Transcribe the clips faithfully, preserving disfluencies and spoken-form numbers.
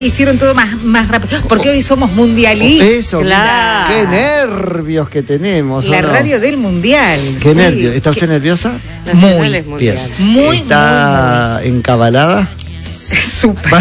Hicieron todo más, más rápido, porque hoy somos mundialistas. Eso, claro. Qué nervios que tenemos. La no? radio del mundial. Qué sí. nervios. ¿Está usted nerviosa? Muy bien. Muy, ¿Está muy, muy. encabalada? Súper.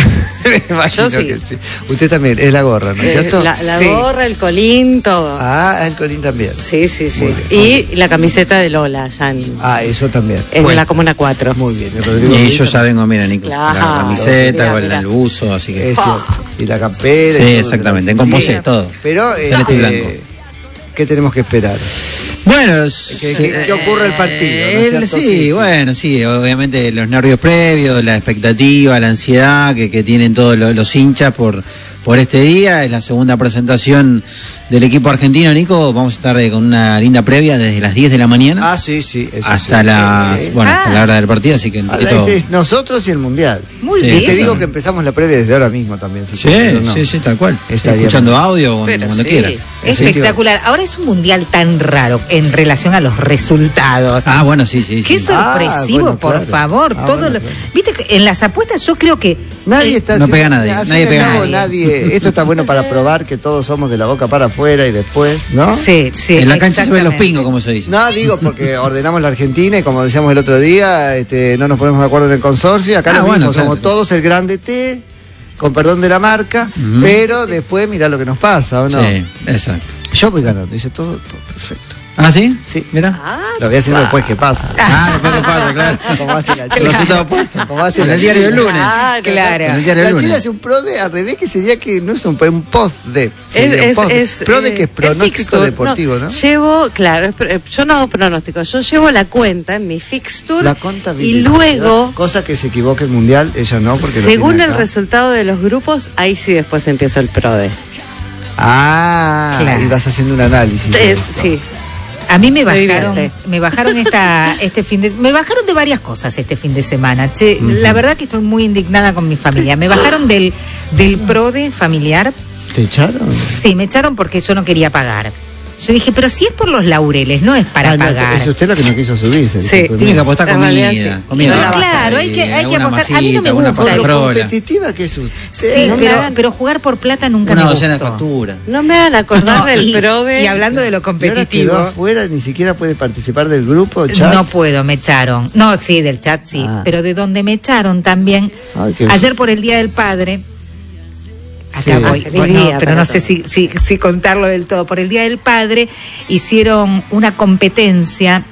Yo sí. sí. Usted también, es la gorra, ¿no es eh, cierto? La, la sí. gorra, el colín, todo. Ah, el colín también. Sí, sí, sí. Muy bien, y muy bien. la camiseta de Lola, ya en, Ah, eso también. en bueno. la Comuna cuatro. Muy bien. El Rodrigo y Ruiz yo ya también. vengo, mira, Nico, Claro, la camiseta, mira, con mira. el buzo, así que... Es cierto. Y la campera. Sí, y todo, exactamente, en ¿no? composé, Sí. todo. Pero, Celeste y eh, blanco. ¿qué tenemos que esperar? Bueno, ¿Qué, qué, qué ocurre el partido? ¿no es El, cierto? sí, Sí, sí. bueno, sí, obviamente los nervios previos, la expectativa, la ansiedad que, que tienen todos los, los hinchas por, por este día. Es la segunda presentación del equipo argentino, Nico. Vamos a estar eh, con una linda previa desde las diez de la mañana Ah, sí, sí. Eso hasta sí. las, Sí. bueno, Ah. hasta la hora del partido, así que Ah, esto- este, nosotros y el Mundial. Muy Sí, Y bien. te digo que empezamos la previa desde ahora mismo también. Si Sí, quieres, ¿no? sí, sí, tal cual. Está bien. Escuchando audio cuando, Pero cuando sí. quiera. Espectacular. Ahora es un mundial tan raro en relación a los resultados. Ah, bueno, sí, sí. Qué sí. sorpresivo, Ah, bueno, por claro. favor. Ah, todo bueno, lo- claro. Viste que en las apuestas yo creo que Nadie eh, está No haciendo- pega nadie, al nadie fin y al pega cabo, nadie. nadie. Esto está bueno para probar que todos somos de la boca para afuera y después, ¿no? Sí, sí. En la cancha se ven los exactamente. pingos, como se dice. No, digo porque ordenamos la Argentina y como decíamos el otro día, este, no nos ponemos de acuerdo en el consorcio. Acá Ah, lo bueno, mismo, claro. somos todos el grande T, con perdón de la marca, Ujú. pero después mirá lo que nos pasa, ¿o no? Sí, exacto. Yo voy ganando, dice todo, todo perfecto. ¿Ah, sí? Sí. Mira. Ah, Lo voy haciendo después que pasa. Ah, después que pasa, claro. Como hace la El chica. resultado puesto. Como hace En la el diario del chica. lunes. claro. Claro. En el diario del La chica lunes. hace un pro de al revés que sería que no es un, un post de. Es, sería un es, post de. es, pro de eh, que es pronóstico fixture. deportivo, ¿no? Llevo, claro, es pr- yo no hago pronóstico, yo llevo la cuenta en mi fixture La contabilidad. y luego, Cosa que se equivoque el mundial, ella no, porque lo según tiene el acá. resultado de los grupos, ahí sí después empieza el PRODE. Ah, Claro. y vas haciendo un análisis. Es- sí. A mí me Me bajaron, divierte. me bajaron esta, este fin de, me bajaron de varias cosas este fin de semana. Che, la verdad que estoy muy indignada con mi familia. Me bajaron del, del PRODE familiar. ¿Te echaron? Sí, me echaron porque yo no quería pagar. Yo dije, pero si es por los laureles, no es para Ah, no, pagar. es usted la que no quiso subirse. Sí. disculpe. Tiene que apostar En comida. realidad, sí. comida No, pasta claro, hay y que- hay que alguna apostar. A mí no masita, me alguna gusta Con lo Coca-Cola, competitiva que es usted. Sí, no me pero, hagan- pero jugar por plata nunca una me docena de gustó. facturas. No me hagan acordar No, del y, PRODE. y hablando de lo Y ahora quedó competitivo, afuera, ni siquiera puede participar del grupo, chat. no puedo, me echaron. No, sí, del chat sí, Ah. pero de donde me echaron también. Ay, qué- Ayer por el Día del Padre, acá Sí. voy, Ah, feliz bueno, día pero para no sé todos. si, si, si contarlo del todo. Por el Día del Padre hicieron una competencia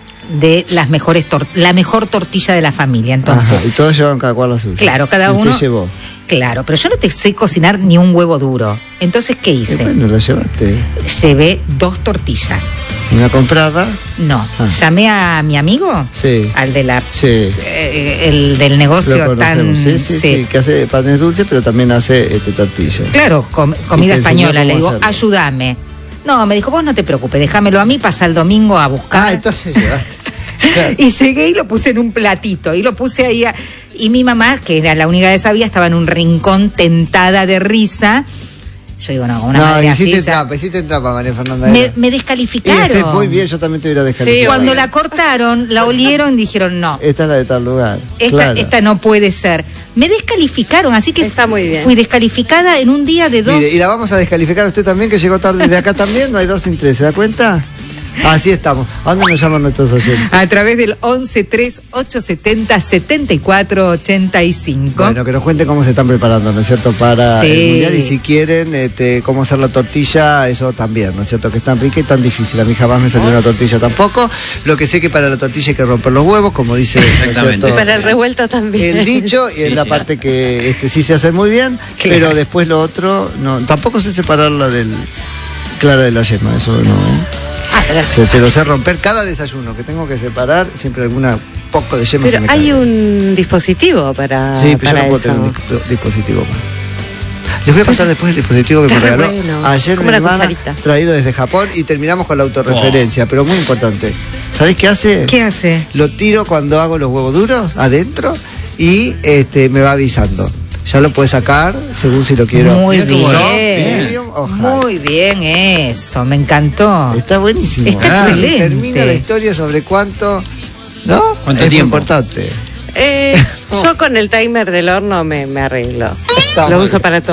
de las mejores tor- la mejor tortilla de la familia. Entonces, Ajá, y todos llevan cada cual la suya. claro, cada ¿Y usted uno. llevó? Claro, pero yo no te sé cocinar ni un huevo duro. Entonces, ¿qué Eh, hice? bueno, la llevaste. Llevé dos tortillas. Una comprada. No, Ah. llamé a mi amigo, Sí. al de la Sí. eh, el del Lo negocio tan conocemos. Sí, sí, sí, que hace panes dulces, pero también hace este, tortillas. claro, com- comida Y te enseñó española. Le cómo digo, hacerlo. ayúdame. No, me dijo, vos no te preocupes, déjamelo a mí, pasa el domingo a buscar. Ah, entonces llevaste. Claro. Y llegué y lo puse en un platito y lo puse ahí. a- Y mi mamá, que era la única que sabía, estaba en un rincón tentada de risa. Yo digo, no, una No, madre así. hiciste ya- trampa, hiciste trampa, María Fernanda. me, era. me Y descalificaron. haces muy bien, yo también te hubiera descalificado. Cuando la cortaron, la olieron y dijeron, no. Esta es la de tal lugar. Esta, claro. esta no puede ser. Me descalificaron, así que Está muy bien. fui descalificada en un día de dos. Mire, y la vamos a descalificar a usted también, que llegó tarde de acá también, no hay dos sin tres, ¿se da cuenta? Así estamos. ¿A dónde nos llaman nuestros oyentes? A través del once tres ocho setenta setenta y cuatro ochenta y cinco. Bueno, que nos cuenten cómo se están preparando, ¿no es cierto? Para Sí. el mundial y si quieren, este, cómo hacer la tortilla, eso también, ¿no es cierto? Que es tan rica y tan difícil. A mí jamás me salió una tortilla tampoco. Lo que sé que para la tortilla hay que romper los huevos, como dice ¿no es Exactamente. cierto? Y para el revuelto también. El dicho, y es la parte que este, sí se hace muy bien, Claro. pero después lo otro, no, tampoco sé separarla del clara de la yema, eso no, ¿eh? Te, te lo sé romper cada desayuno que tengo que separar, siempre alguna poco de yema se Pero me hay cae. un dispositivo para, Sí, pero yo para no puedo eso. tener un dis- dispositivo más. Les voy a pasar después el dispositivo que me Está regaló bueno. ayer Como mi la hermana, cucharita. traído desde Japón, y terminamos con la autorreferencia, pero muy importante. ¿Sabés qué hace? ¿Qué hace? Lo tiro cuando hago los huevos duros adentro y este me va avisando. Ya lo puedes sacar según si lo quiero. Muy Mira qué bueno. bien. Medium o hard. Muy bien eso, me encantó. Está buenísimo. Está Ah, excelente. Termina la historia sobre cuánto, ¿no? ¿Cuánto es muy tiempo? importante. Eh, yo con el timer del horno me, me arreglo. Está Lo muy uso bien. para todo.